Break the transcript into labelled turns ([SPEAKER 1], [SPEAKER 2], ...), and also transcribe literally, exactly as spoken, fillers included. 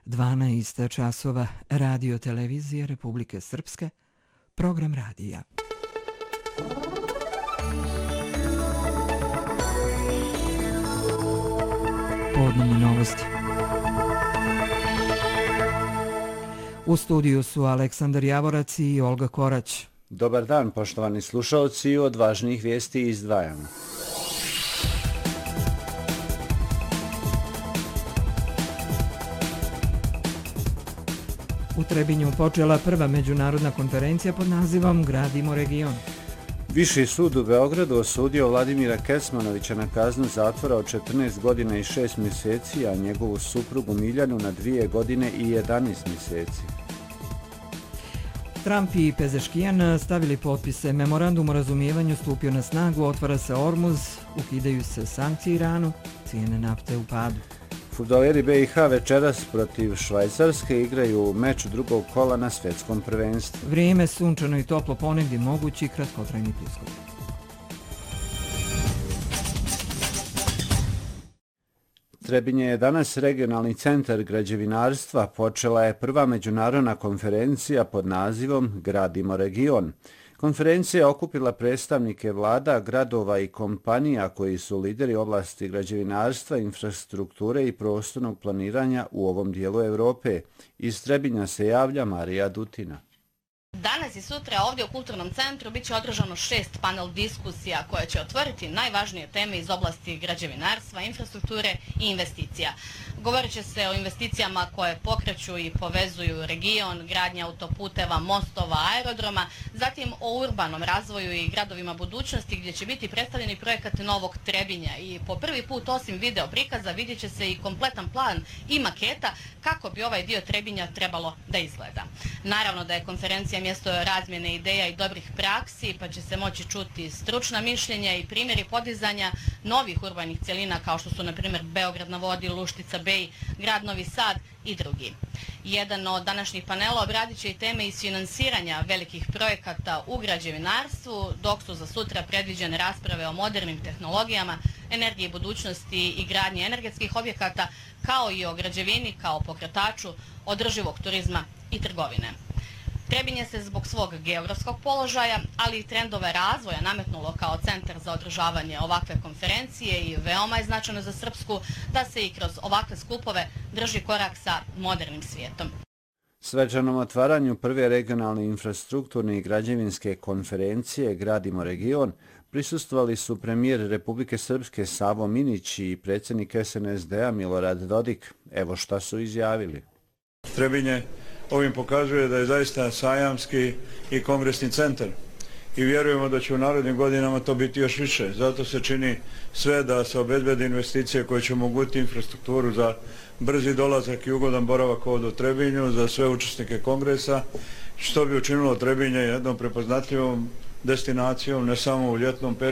[SPEAKER 1] dvanaest časova, Radio televizije Republike Srpske, program radija. Podnevne novosti. U studiju su Aleksandar Javorac i Olga Korać.
[SPEAKER 2] Dobar dan, poštovani slušalci, od važnijih vijesti izdvajamo.
[SPEAKER 1] U Trebinju počela prva međunarodna konferencija pod nazivom Gradimo region.
[SPEAKER 2] Viši sud u Beogradu osudio Vladimira Kecmanovića na kaznu zatvora od četrnaest godina i šest mjeseci, a njegovu suprugu Miljanu na dvije godine i jedanaest mjeseci.
[SPEAKER 1] Trump i Pezeškijan stavili potpise. Memorandum o razumijevanju stupio na snagu, otvara se Ormuz, ukidaju se sankcije Iranu, cijene nafte u padu.
[SPEAKER 2] Fudbaleri B i H večeras protiv Švajcarske igraju meč drugog kola na svjetskom prvenstvu.
[SPEAKER 1] Vrijeme sunčano i toplo, ponegdje mogući kratkotrajni pljuskovi.
[SPEAKER 2] Trebinje je danas regionalni centar građevinarstva. Počela je prva međunarodna konferencija pod nazivom Gradimo region. Konferencija je okupila predstavnike vlada, gradova i kompanija koji su lideri oblasti građevinarstva, infrastrukture i prostornog planiranja u ovom dijelu Europe. Iz Trebinja se javlja Marija Dutina.
[SPEAKER 3] Danas i sutra ovdje u Kulturnom centru bit će održano šest panel diskusija koje će otvoriti najvažnije teme iz oblasti građevinarstva, infrastrukture i investicija. Govorit će se o investicijama koje pokreću i povezuju region, gradnja autoputeva, mostova, aerodroma, zatim o urbanom razvoju i gradovima budućnosti gdje će biti predstavljeni projekat Novog Trebinja i po prvi put osim video prikaza vidjet će se i kompletan plan i maketa kako bi ovaj dio Trebinja trebalo da izgleda. Naravno da je konferencija mjesto razmjene ideja i dobrih praksi, pa će se moći čuti stručna mišljenja i primjeri podizanja novih urbanih cjelina kao što su na primjer Beograd na vodi, Luštica Bej, Grad Novi Sad i drugi. Jedan od današnjih panela obradit će i teme iz finansiranja velikih projekata u građevinarstvu, dok su za sutra predviđene rasprave o modernim tehnologijama, energiji budućnosti i gradnji energetskih objekata, kao i o građevini kao pokretaču održivog turizma i trgovine. Trebinje se zbog svog geografskog položaja, ali i trendova razvoja nametnulo kao centar za održavanje ovakve konferencije i veoma je značajno za Srpsku da se i kroz ovakve skupove drži korak sa modernim svijetom.
[SPEAKER 2] Svečanom otvaranju prve regionalne infrastrukturne i građevinske konferencije Gradimo region prisustvovali su premijer Republike Srpske Savo Minić i predsjednik S N S D-a Milorad Dodik. Evo šta su izjavili.
[SPEAKER 4] Trebinje ovim pokazuje da je zaista sajamski i kongresni centar i vjerujemo da će u narednim godinama to biti još više. Zato se čini sve da se obezbede investicije koje će omogućiti infrastrukturu za brzi dolazak i ugodan boravak ovdje u Trebinju za sve učesnike kongresa, što bi učinilo Trebinje jednom prepoznatljivom destinacijom ne samo u ljetnom periodu,